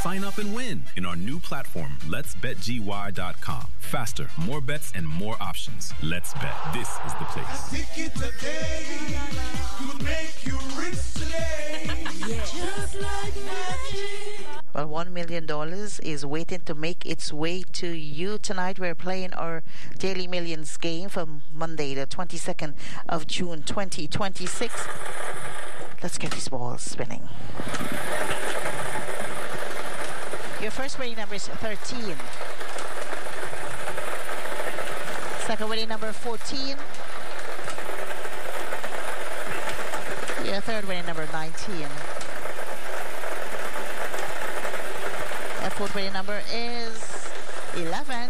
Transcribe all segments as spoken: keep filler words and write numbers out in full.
Sign up and win in our new platform, lets bet G Y dot com. Faster, more bets, and more options. Let's Bet. This is the place. Ticket today could make you rich today. Yeah. Just like magic. Well, one million dollars is waiting to make its way to you tonight. We're playing our Daily Millions game for Monday, the twenty-second of June, twenty twenty-six. Let's get these balls spinning. Your first winning number is thirteen. Second winning number fourteen. Your third winning number nineteen. And fourth winning number is eleven.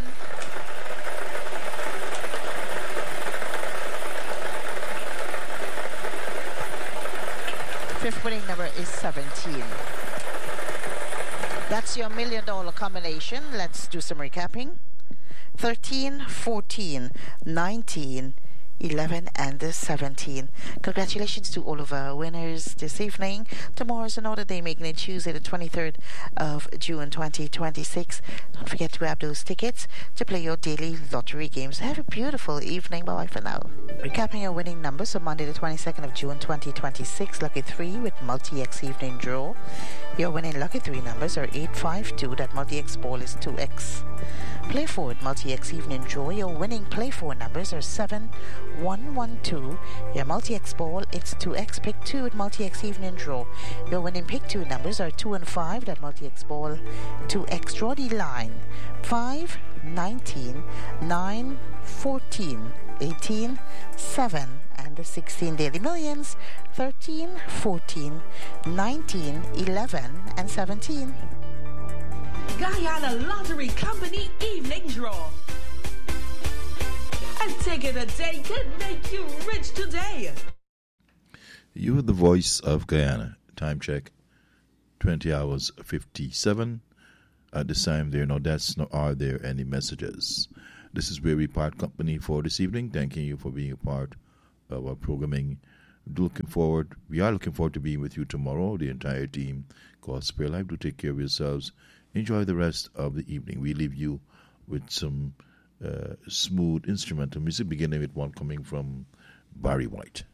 Fifth winning number is seventeen. That's your million dollar combination. Let's do some recapping. thirteen, fourteen, nineteen, eleven, and seventeen. Congratulations to all of our winners this evening. Tomorrow's another day, making it Tuesday, the twenty-third of June, twenty twenty-six. Don't forget to grab those tickets to play your daily lottery games. Have a beautiful evening. Bye-bye for now. Recapping your winning numbers on Monday, the twenty-second of June, twenty twenty-six. Lucky three with Multi-X Evening Draw. Your winning lucky three numbers are eight five two. That Multi-X ball is two X. Play forward Multi-X Evening Draw. Your winning play forward numbers are seven one one two. Your Multi-X ball, it's two X. Pick two at Multi-X Evening Draw. Your winning pick two numbers are two and five. That Multi-X ball, two X. Draw the line. five, nineteen, nine, fourteen, eighteen, seven, and the sixteen. Daily Millions, thirteen, fourteen, nineteen, eleven, and seventeen. Guyana Lottery Company Evening Draw. A ticket a day can make you rich today. You are the voice of Guyana. Time check, twenty hours fifty-seven. At this time, there are no deaths, nor are there any messages. This is where we part company for this evening. Thanking you for being a part of our programming. Looking forward, we are looking forward to being with you tomorrow. The entire team called Spare Life. Do take care of yourselves. Enjoy the rest of the evening. We leave you with some uh, smooth instrumental music, beginning with one coming from Barry White.